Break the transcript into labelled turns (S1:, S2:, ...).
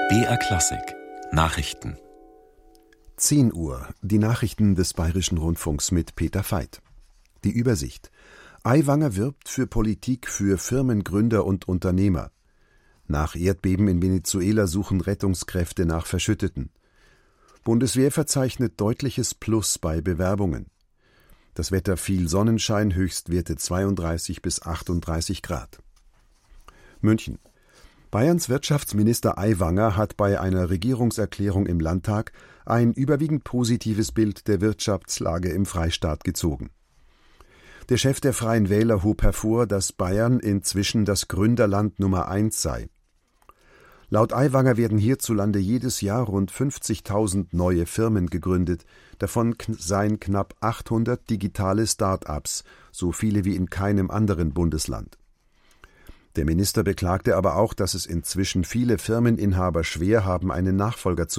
S1: BR Klassik Nachrichten
S2: 10 Uhr, die Nachrichten des Bayerischen Rundfunks mit Peter Veit. Die Übersicht. Aiwanger wirbt für Politik für Firmengründer und Unternehmer. Nach Erdbeben in Venezuela suchen Rettungskräfte nach Verschütteten. Bundeswehr verzeichnet deutliches Plus bei Bewerbungen. Das Wetter: viel Sonnenschein, Höchstwerte 32 bis 38 Grad. München. Bayerns Wirtschaftsminister Aiwanger hat bei einer Regierungserklärung im Landtag ein überwiegend positives Bild der Wirtschaftslage im Freistaat gezogen. Der Chef der Freien Wähler hob hervor, dass Bayern inzwischen das Gründerland Nummer 1 sei. Laut Aiwanger werden hierzulande jedes Jahr rund 50.000 neue Firmen gegründet, davon seien knapp 800 digitale Start-ups, so viele wie in keinem anderen Bundesland. Der Minister beklagte aber auch, dass es inzwischen viele Firmeninhaber schwer haben, einen Nachfolger zu